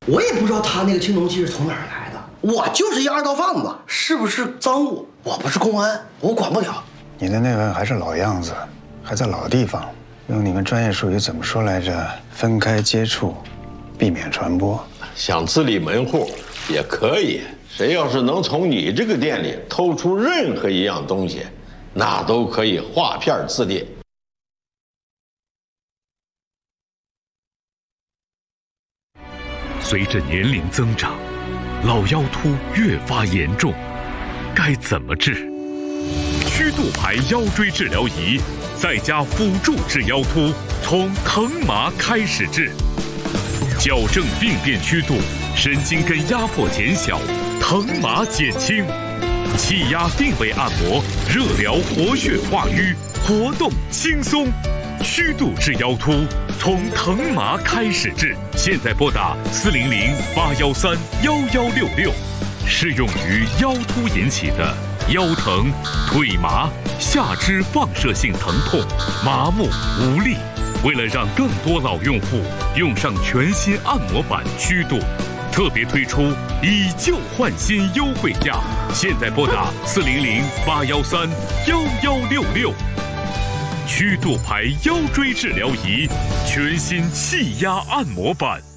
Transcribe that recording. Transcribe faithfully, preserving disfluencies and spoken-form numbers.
我也不知道他那个青铜器是从哪儿来的，我就是一二道贩子，是不是赃物？我不是公安，我管不了。 你的那个还是老样子，还在老地方，用你们专业术语怎么说来着？分开接触，避免传播。 想自立门户也可以，谁要是能从你这个店里偷出任何一样东西，那都可以划片自列。 随着年龄增长，老腰突越发严重，该怎么治？曲度牌腰椎治疗仪，再加辅助治腰突，从疼麻开始治，矫正病变曲度，神经根压迫减小，疼麻减轻，气压定位按摩，热疗活血化瘀，活动轻松。曲度治腰突，从疼麻开始治。现在拨打四零零八幺三幺幺六六，适用于腰突引起的腰疼、腿麻、下肢放射性疼痛、麻木无力。为了让更多老用户用上全新按摩板曲度，特别推出以旧换新优惠价。现在拨打四零零八幺三幺幺六六。曲度牌腰椎治疗仪，全新气压按摩板。